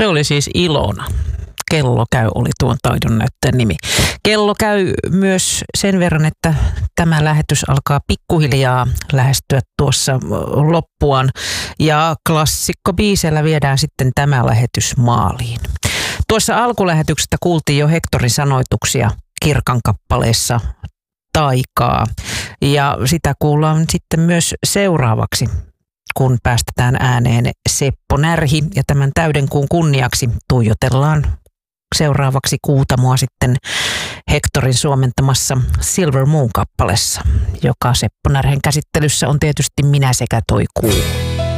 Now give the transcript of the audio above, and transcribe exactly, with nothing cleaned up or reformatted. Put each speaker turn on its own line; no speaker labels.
Se oli siis Ilona. Kello käy oli tuon taidon näyttäjän nimi. Kello käy myös sen verran, että tämä lähetys alkaa pikkuhiljaa lähestyä tuossa loppuaan. Ja klassikkobiisellä viedään sitten tämä lähetys maaliin. Tuossa alkulähetyksestä kuultiin jo Hectorin sanoituksia Kirkan kappaleessa Taikaa. Ja sitä kuullaan sitten myös seuraavaksi, kun päästetään ääneen Seppo Närhi. Ja tämän täyden kuun kunniaksi tuijotellaan seuraavaksi Kuutamoa sitten Hectorin suomentamassa Silver Moon -kappaleessa, joka Seppo Närhen käsittelyssä on tietysti Minä sekä toi kuu.